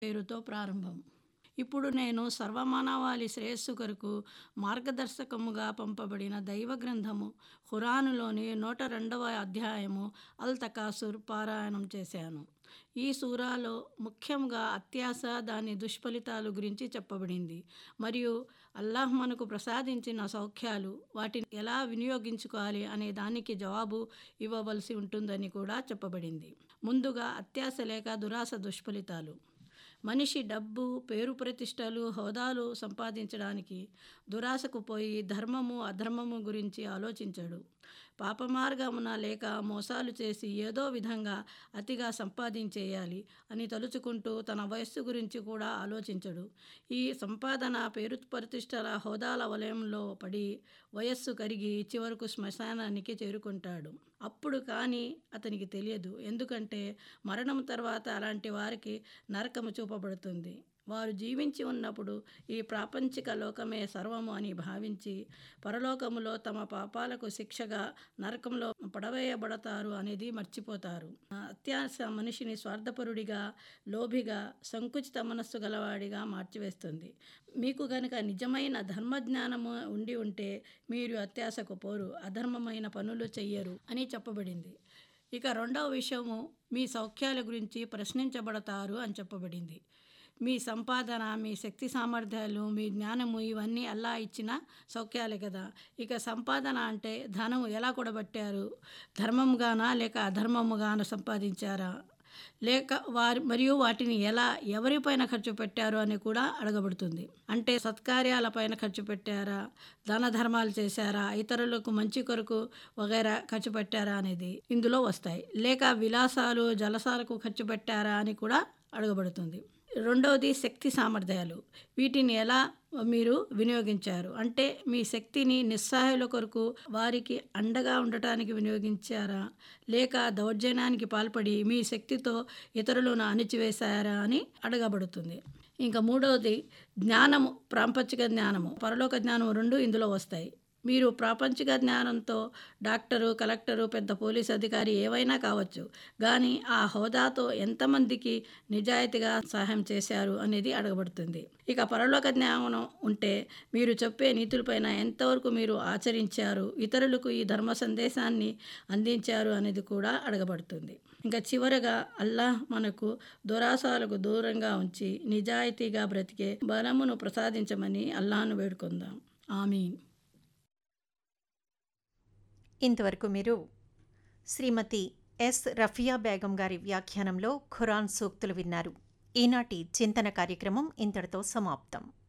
పేరుతో ప్రారంభం. ఇప్పుడు నేను సర్వమానవాళి శ్రేయస్సు కొరకు మార్గదర్శకముగా పంపబడిన దైవ గ్రంథము ఖురానులోని 102వ అధ్యాయము అల్ తకాసుర్ పారాయణం చేశాను. ఈ సూరాలో ముఖ్యంగా అత్యాశ, దాని దుష్ఫలితాలు గురించి చెప్పబడింది. మరియు అల్లాహ్ మనకు ప్రసాదించిన సౌఖ్యాలు వాటిని ఎలా వినియోగించుకోవాలి అనే దానికి జవాబు ఇవ్వవలసి ఉంటుందని కూడా చెప్పబడింది. ముందుగా అత్యాశ లేక దురాశ దుష్ఫలితాలు. మనిషి డబ్బు, పేరు ప్రతిష్టలు, హోదాలు సంపాదించడానికి దురాశకు పోయి ధర్మము అధర్మము గురించి ఆలోచించడు. పాపమార్గమున లేక మోసాలు చేసి ఏదో విధంగా అతిగా సంపాదించేయాలి అని తలుచుకుంటూ తన వయస్సు గురించి కూడా ఆలోచించడు. ఈ సంపాదన పేరు ప్రతిష్టల హోదాల వలయంలో పడి వయస్సు కరిగి చివరకు శ్మశానానికి చేరుకుంటాడు. అప్పుడు కానీ అతనికి తెలియదు. ఎందుకంటే మరణం తర్వాత అలాంటి వారికి నరకము చూపబడుతుంది. వారు జీవించి ఉన్నప్పుడు ఈ ప్రాపంచిక లోకమే సర్వము అని భావించి పరలోకములో తమ పాపాలకు శిక్షగా నరకంలో పడవేయబడతారు అనేది మర్చిపోతారు. అత్యాశ మనిషిని స్వార్థపరుడిగా, లోభిగా, సంకుచిత మనస్సు గలవాడిగా మార్చివేస్తుంది. మీకు గనుక నిజమైన ధర్మజ్ఞానము ఉండి ఉంటే మీరు అత్యాశకు పోరు, అధర్మమైన పనులు చెయ్యరు అని చెప్పబడింది. ఇక రెండవ విషయము మీ సౌఖ్యాల గురించి ప్రశ్నించబడతారు అని చెప్పబడింది. మీ సంపాదన, మీ శక్తి సామర్థ్యాలు, మీ జ్ఞానము ఇవన్నీ అల్లా ఇచ్చిన సౌఖ్యాలే కదా. ఇక సంపాదన అంటే ధనం ఎలా కూడబట్టారు, ధర్మముగానా లేక అధర్మముగాను సంపాదించారా, లేక మరియు వాటిని ఎలా ఎవరిపైన ఖర్చు పెట్టారు అని కూడా అడగబడుతుంది. అంటే సత్కార్యాలపైన ఖర్చు పెట్టారా, దాన ధర్మాలు చేశారా, ఇతరులకు మంచి కొరకు వగైరా ఖర్చు పెట్టారా అనేది ఇందులో వస్తాయి. లేక విలాసాలు, జలసాలకు ఖర్చు పెట్టారా అని కూడా అడగబడుతుంది. రెండవది శక్తి సామర్థ్యాలు. వీటిని ఎలా మీరు వినియోగించారు అంటే మీ శక్తిని నిస్సహాయుల కొరకు, వారికి అండగా ఉండటానికి వినియోగించారా, లేక దౌర్జన్యానికి పాల్పడి మీ శక్తితో ఇతరులను అణిచివేశారా అని అడగబడుతుంది. ఇంకా మూడవది జ్ఞానము, ప్రాపంచిక జ్ఞానము, పరలోక జ్ఞానము రెండు ఇందులో వస్తాయి. మీరు ప్రాపంచిక జ్ఞానంతో డాక్టరు, కలెక్టరు, పెద్ద పోలీస్ అధికారి ఏవైనా కావచ్చు, కానీ ఆ హోదాతో ఎంతమందికి నిజాయితీగా సహాయం చేశారు అనేది అడగబడుతుంది. ఇక పరలోక జ్ఞానం ఉంటే మీరు చెప్పే నీతులపైన ఎంతవరకు మీరు ఆచరించారు, ఇతరులకు ఈ ధర్మ సందేశాన్ని అందించారు అనేది కూడా అడగబడుతుంది. ఇంకా చివరగా అల్లాహ్ మనకు దురాశలకు దూరంగా ఉంచి నిజాయితీగా బ్రతికే బలమును ప్రసాదించమని అల్లాహ్ను వేడుకుందాం. ఆమీన్. ఇంతవరకు మీరు శ్రీమతి ఎస్ రఫియా బేగం గారి వ్యాఖ్యానంలో ఖురాన్ సూక్తులు విన్నారు. ఈనాటి చింతన కార్యక్రమం ఇంతటితో సమాప్తం.